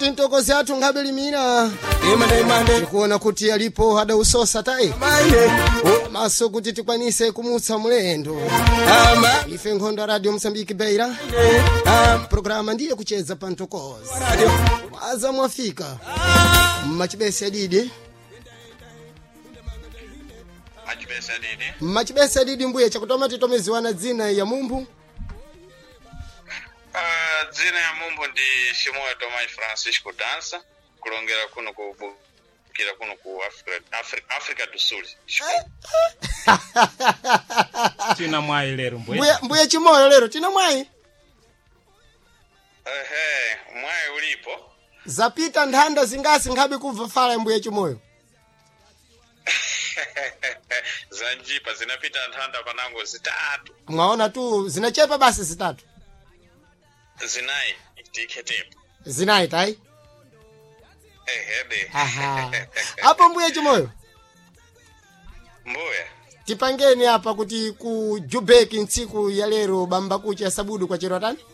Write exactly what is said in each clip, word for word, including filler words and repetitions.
kuti ntokozi athu ngabelimira imane imane kuona kuti alipo hada usosa tai maso kuti tikwanise kumutsa mulendo ama ife nkhondo radio Msambiki Beira programa ndiye kucheza pa ntokozi waza mwafika machibese adidi machibese adidi machibese adidi mbuye chakutoma titomeziwana dzina ya mumbu. Uh, dzina ya mumbu ndi Shimoyo Tomás Francisco Dança kulongera kuno ku kila kuno ku Africa Africa, Africa do Sul. Tina mwai lero mbuye. Mbuye mbuye Chimoyo lero tina mwai. Ehe, mwai ulipo. Zapita ndanda zingasi ngabe kuva fala mbuye Chimoyo. Zanjipa zinapita ndanda panango zitatu. Mwaona tu zinachepa basi zitatu. Zinai tiketepo. Zinai tai. Ehe de. Aha. Hapo mbuye Chimoyo. Mbuye. Tipangeni hapa kuti ku Jubeki ntsiku ya lero bamba kucha sabudu kwa chero tani?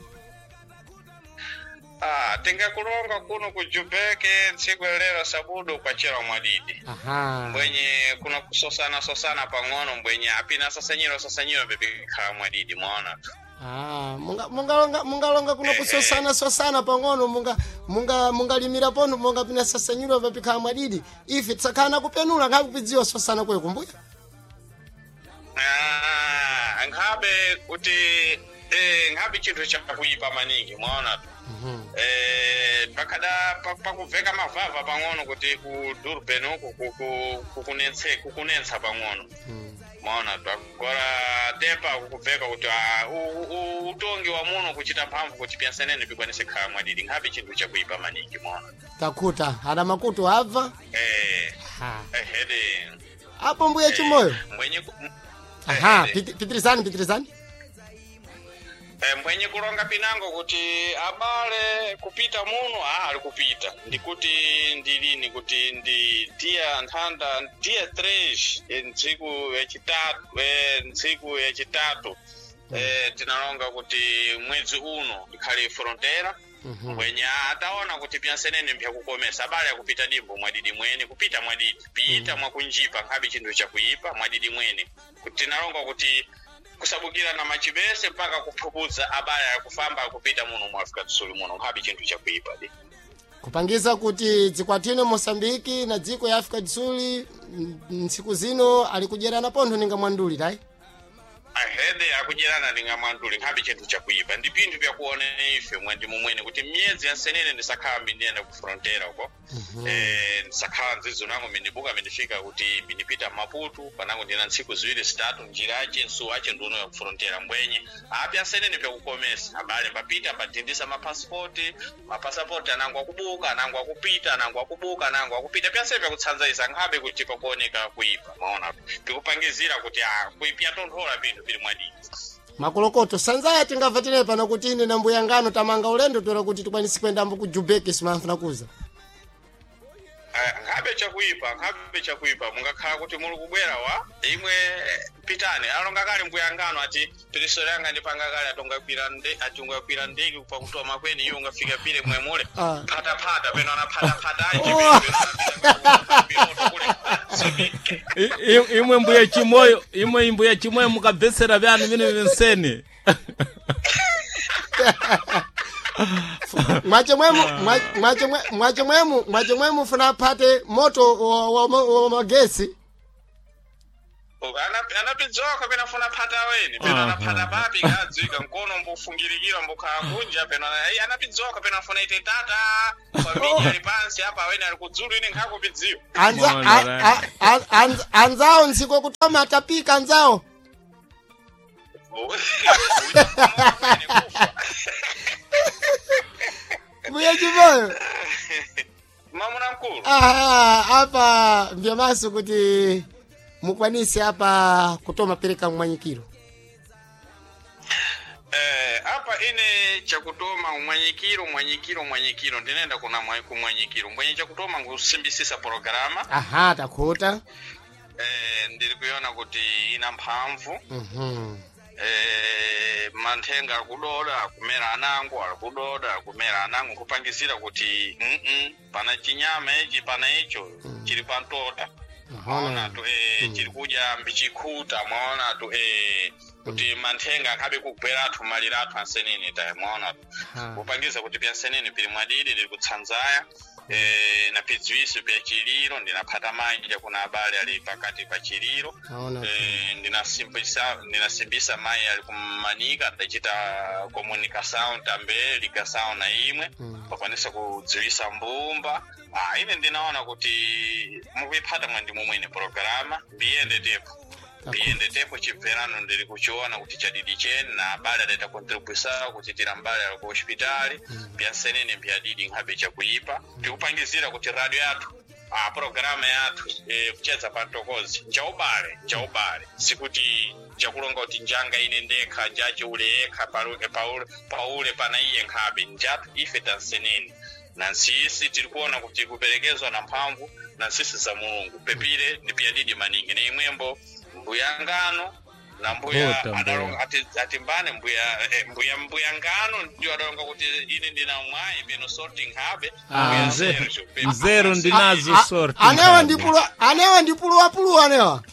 Ah, tenga kulonga kuno ku Jubeki ntsiku ya lero sabudu kwa chero mwadidi. Aha. Mwenye kuna kusosana sosana pangono mwenye apina sasanyiro sasanyiro bebe kha mwadidi muona tu. Ah, munga munga munga longa kuna kusosana sosana pangono munga munga munga limira pondo munga pina sasanyiro vapika mwadidi ife tsakana kupenula ngakupidziwa sosana kwe kumbuya. Ah, ngabe kuti eh ngabe chinthu cha kuipa maningi muona tu. Mhm. Eh pakada pakuveka mavava pangono kuti ku Durban uko kukunense kukunensa pangono. Mhm. Maona twakora tepa kukuveka kuti utongi wa muno kuchita mphamvu kuchipiansanene bikwanise khala mwadidi ngabe chinthu cha kuipa maningi maona takuta ana makutu ava eh ha ehede hapo mbuye Chimoyo mwenye aha pitirizani pitirizani eh mwenye kulonga pinango kuti abale kupita muno ah ali kupita ndikuti ndilini kuti ndi dia nthanda dia tres ntsiku ya chitatu eh ntsiku ya chitatu eh tinalonga kuti mwezi uno ikhali frontera mwenye ataona kuti piansenene mpya kukomesa abale kupita dimbo mwadidi mwene kupita mwadidi pita mwakunjipa ngabe chinthu cha kuipa mwadidi mwene kuti tinalonga kuti kusabukira na machibese mpaka kuphukuza abaya ya kufamba kupita muno mu Africa do Sul muno ngabe chinthu cha kuipa de kupangiza kuti dzikwatino Mosambiki na dziko ya Africa do Sul nsiku zino alikujerana pontho ninga mwanduli tai ahede akujerana ninga mwanduli ngabe chinthu cha kuipa ndi pinthu bya kuona ife mwandi mumwene kuti miezi ya senene ndisakhambi ndienda ku frontera uko eh ndisakhala nzizo nango mindibuka mindifika kuti minipita Maputo panango ndina ntsiku ziwiri zitatu njira yache nsu ache nduno ya ku frontera mbwenye apya senene bya kukomesa abale mbapita mbadindisa ma passport ma passport anango akubuka anango akupita anango akubuka anango akupita pya sebe kutsanzaisa ngabe kuti pakuoneka kuipa maona tikupangizira kuti ah kuipya tonthola pinthu pili mwadi makolokoto sanzaya tingavatire pana kuti ine na mbuyangano tamanga ulendo tola kuti tikwanisi kwenda mbu ku Jubeki simafuna kuza ngabe cha kuipa ngabe cha kuipa mungakhala kuti muli kubwera wa imwe pitani alonga kale mbuyangano ati pirisoro yanga ndipanga kale atonga kwira nde atunga kwira ndege kupa kutoa makweni iyo ngafika pile mwemule pata pata peno na pata pata aje imwe mbuye Chimoyo imwe mbuye Chimoyo mukabesera byanu bine bensene mwache mwemu mwache mwache mwemu mwache mwemu funa pate moto wa magesi ana anapizoka pena funa pata weni pena anapata papi gadzika nkono mbufungirikira mbukhakunja pena anapizoka pena funa ite tata familia lipansi hapa weni alikudzulu ine ngako pidziyo anza anzao nsiko kutoma tapika anzao Mbuye Chimoyo mamuna mkulu aha hapa mbia maso kuti mukwanisi hapa kutoma pereka mwanyikiro eh hapa ine cha kutoma mwanyikiro mwanyikiro mwanyikiro ndinenda kuna mwayiku mwanyikiro mwenye cha kutoma ngusimbisisa programa aha takuta eh ndiri kuiona kuti ina mphamvu mhm eh manthenga akudoda kumera anango akudoda kumera anango kupangisira kuti mhm pana chinyama ichi pana icho chiri pantota maona tu eh chiri kuja mbichikuta maona tu eh kuti manthenga akabe kugwera athu malira athu ansenene ta maona kupangiza kuti pya senene pili mwadidi ndiri kutsanzaya eh na pidziwiso pya chiliro ndinaphata manja kuna abale ali pakati pa chiliro eh ndinasimbisa ndinasimbisa mai ali kumanika ndachita communication tambe ligação na imwe pakwanisa kudziwisa mbumba ah ine ndinaona kuti mukuiphata mwandi mumwene programa biyende tepo biyende tepo chipverano ndiri kuchiona kuti chadidi cheni na abale adata contribuisa kuti tirambale ali ku hospitali pya senene pya didi nkhabe chakuipa tikupangizira kuti radio yathu a programa yathu e kucheza pantokozi njaubale njaubale sikuti chakulonga kuti njanga ine ndekha njachi ule ekha paule paule paule pana iye nkhabe njatu ife tansenene na sisi tilikuona kuti kuperekezwa na mphamvu na sisi za Mulungu pepile ndi pya didi maningi ni imwembo mbuyangano na mbuya adalonga ati atimbane mbuya eh, mbuya mbuyangano ndio adalonga kuti ine ndina mwayi beno sorting habe ah zero zero ndinazo sorting anewa ndipulwa anewa ndipulwa pulwa anewa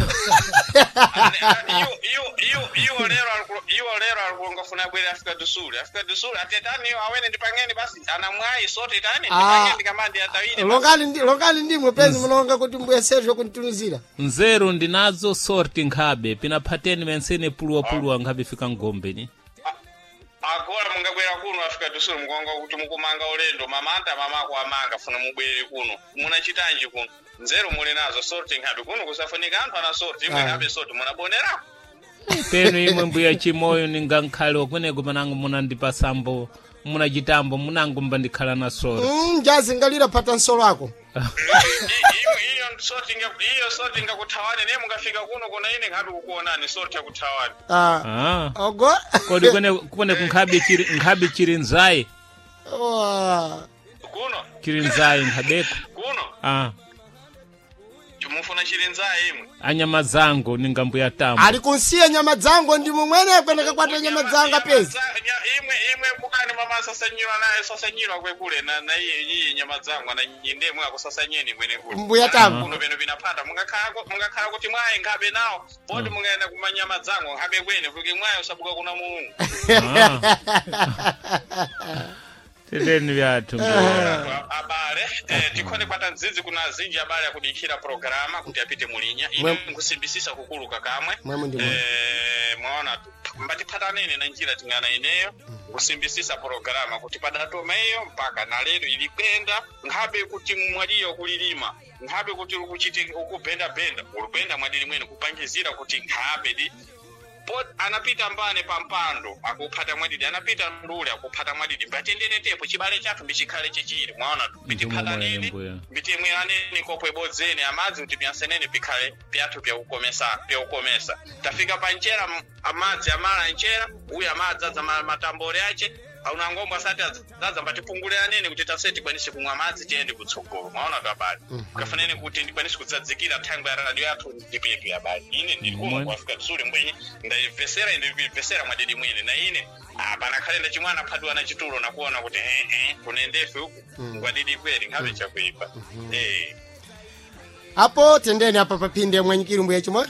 iyo iyo iyo iyo lero iyo lero alikuwa funa bwera Afrika do Sul Afrika do Sul atetani awene ndipangeni basi ana mwayi sote tani ndipangeni ndikamandi atawine lokali ndi lokali ndimwe penzi mulonga kuti mbuya Sergio kuntunuzira nzero ndinazo sorting habe pina pateni mensene pulwa pulwa ngabe fika ngombe ni agora mungabwera kuno Afrika do Sul mukonga kuti mukumanga ulendo mamanta mamako amanga funa mubwere kuno munachitanji kuno nzero muli nazo sorting habe kuno kusafunika anthu ana sorting imwe habe sorting munabonera penu imwe mbuya chimoyo ningankhale okweneko manangu munandipa sambo munachitambo munangu mbandikhala na soro mm jazi ngalira pata nsolo ako imwe iyo sorting iyo sorting kutawani ne mungafika kuno kuna ine ngabe kukuonani sorting kutawani ah ogo kodi kwene kwene kunkhabe chiri nkhabe chiri nzaye wa kuno chiri nzaye nkhabeko kuno ah chumufuna chiri nzaye imwe anyama zangu ningambuya tambo ali kunsiya nyama zangu ndi mumwene kwenda kwata nyama zanga pezi imwe imwe mukani mama sasanyirwa naye sasanyirwa kwe kule na na iyi nyama zangu na nyinde mwe akusasanyeni mwene kule mbuya tambo kuno beno binapanda mungakhala mungakhala kuti mwaye ngabe nawo bodi mungaenda kumanyama zangu ngabe kwene fuke mwaye usabuka kuna Mulungu tendeni vyatu abale tikone kwata nzizi kuna zinji abale akudikira programa kuti apite mulinya ine nkusimbisisa kukuluka kamwe eh mwaona mbati patanene na njira tingana ineyo kusimbisisa programa kuti padatoma iyo mpaka na lero ilikwenda ngabe kuti mwaliyo kulilima ngabe kuti ukuchite ukubenda benda ulipenda mwadili mwene kupangizira kuti ngabe di pot anapita mbane pampando akuphata mwadidi anapita ndule akuphata mwadidi batendene tepo chibale chathu mbichikhale chechiri mwaona biti phata nini biti mwiraneni kopwe bodzeni amadzi kuti pyansenene pikhale pyathu pya ukomesa pya ukomesa tafika panchera amadzi amala nchera uya amadzi za matambore ache auna ngomba sati azaza mbatipungulira nene kuti taseti kwanise kumwa amadzi tiende kutsogolo mwaona kabali kafanene kuti ndikwanise kudzadzikira thangwe ya radio yathu ndipepe yabali ine ndikuno kwa Afrika do Sul mbwenye ndaivesera ndivesera mwadidi mwene na ine abana khalenda chimwana phadwa na chitulo na kuona kuti eh eh kunendefe huku ngwadidi kweli ngabe chakuipa eh hapo tendeni hapa papinde mwenyekiri mbuya chimoyo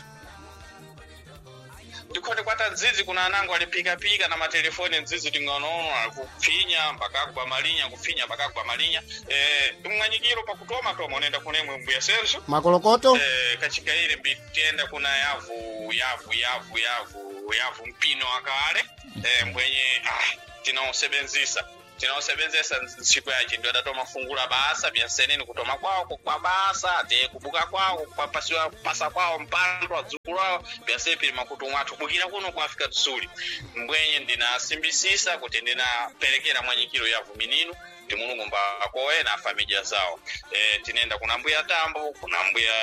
ndikote kwata nzizi kuna anangu alipika pika na matelefoni nzizi tingonono kufinya mpaka kwa malinya kufinya mpaka kwa malinya eh mwenyekiro pakutoma toma unaenda kunemwe mbuya Sergio makolokoto eh kachika ile mbitenda kuna yavu yavu yavu yavu yavu mpino akale eh mwenye ah tinaosebenzisa tinaosebenzesa nsiku yachi ndio adatoma fungula basa bya seneni kutoma kwao kwa basa ate kubuka kwao kwa pasiwa pasa kwao mpando azukula bya sepi makutu watu bukira kuno kwa Afrika do Sul mbwenye ndinasimbisisa kuti ndinapelekera mwanyikiro yavu minino ti Mulungu mbakowe na familia zao eh tinenda kuna mbuya tambo kuna mbuya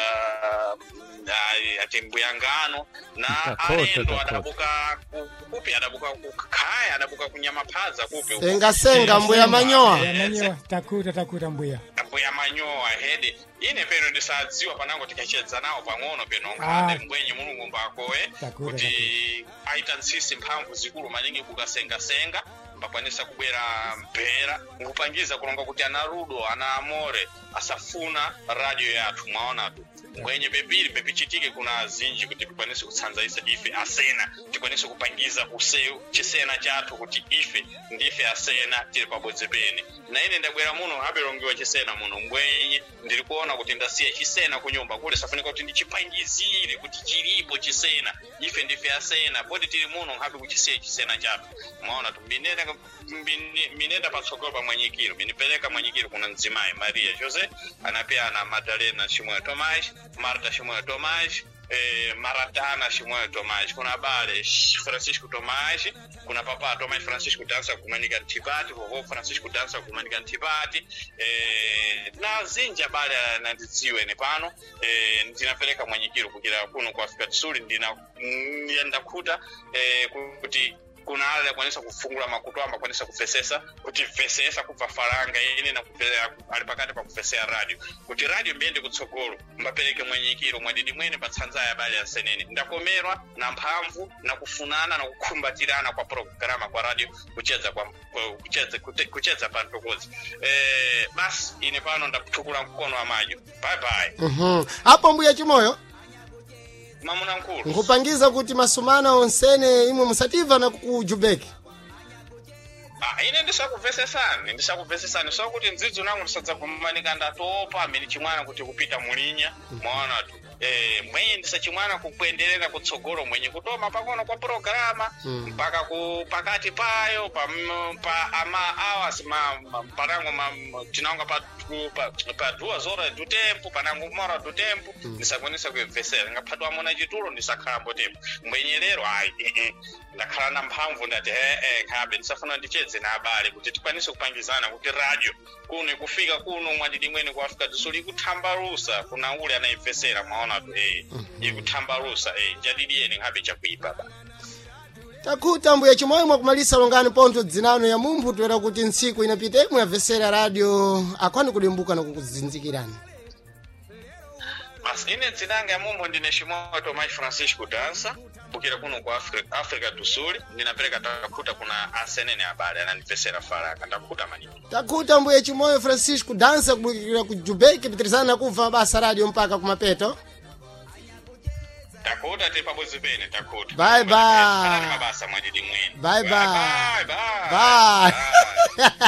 ati mbuya ngano na alendo adabuka kupi adabuka kukaya adabuka kunyama paza kupi senga senga mbuya manyoa manyoa takuta takuta mbuya mbuya manyoa manyowa hede ine peno ndisadziwa panango tikachedza nawo pang'ono peno ngade mbwenye mulungu mbakowe kuti aita nsisi mphamvu zikulu maningi kukasenga-senga mbakwanisa kubwera mpera ngupangiza kulonga kuti ana Rudo ana Amore asafuna radio yathu mwaona tu mwenye pepili pepichitike kuna zinji kuti tikwanise kutsanza isa ife asena tikwanise kupangiza kuseu chisena chathu kuti ife ndife asena tili pabodzi pene na ine ndabwera muno habelongiwa chisena muno mwenye ndiri kuona kuti ndasiye chisena kunyumba kule safunika kuti ndichipangizire kuti chilipo chisena ife ndife asena bodi tili muno habe kuchisiye chisena chathu mwaona tu minenda minenda patsogolo pa Mwanyikiro minipeleka Mwanyikiro kuna mzimayi Maria Jose anapea na Madalena Shimoyo Tomash Marta Shimoyo Tomash eh, Maratana Shimoyo Tomash kuna bale Francisco Tomash kuna papa Tomash Francisco dansa kumanika Ntipati vovo Francisco dansa kumanika Ntipati eh, na zinja bale na ndiziwe ne pano eh, ndinapeleka Mwanyikiro kukira kuno kwa Afrika Kusuli ndina ndenda kuta eh, kuti kuna ale kwanisa kufungula makuto amba kwanisa kufesesa kuti fesesa kupa faranga yene na kupeleka alipakati pa kufesea radio kuti radio mbende kutsogolo mbapeleke Mwanyikiro mwadidi mwene patsanza ya bale ya senene ndakomerwa na mphamvu na kufunana na kukumbatirana kwa programa kwa radio kucheza kwa kucheza kucheza pantokozi eh basi ine pano ndakutukula mkono wa majo bye bye mhm hapo mbuya Chimoyo mamuna nkulu ngupangiza kuti masumana onsene imwe musativa na kujubeki ah ine ndisakuvesesani ndisakuvesesani so kuti nzidzo nangu ndisadza kumanika ndatopa amene chimwana kuti kupita mulinya mwaona tu eh mwenye ndisachimwana kukuendelera kutsogolo mwenye kutoma pakono kwa programa mpaka ku pakati payo pa, pa ama hours ma, ma panango ma, tinanga pa pa, pa duas horas do tempo panango uma hora do tempo ndisakwanisa kuivesera ngaphatwa mona chitulo ndisakhala mbo tempo mwenye lero ai eh, eh, ndakhala na mphamvu ndati eh eh khabe ndisafuna ndichedze na abale kuti tikwanise kupangizana kuti radio kuno kufika kuno mwadidi mwene ku Afrika Kusuli kuthambalusa kuna ule anaivesera maona tu eh ikuthambalusa eh jadidiyeni ngabe chakuipa ba takuta mbuya Chimoyo mwakumalisa longani ponto dzinano ya mumphu toera kuti ntsiku inapita imwe yavesera radio akwani kulimbuka na kukuzinzikirani basi ine dzinanga ya mumphu ndine Shimoyo Tomash Francisco dansa bukira kuno kwa Afrika Afrika Kusuli ndinapeleka takuta kuna asenene abale ananivesera faranga ndakuta manini takuta mbuya Chimoyo Francisco dansa kubukira ku Jubeki pitirizana kuva basa radio mpaka kumapeto takuta te pabodzi pene takuta bye bye mabasa mwadidi mwene bye bye bye bye, bye. bye. bye.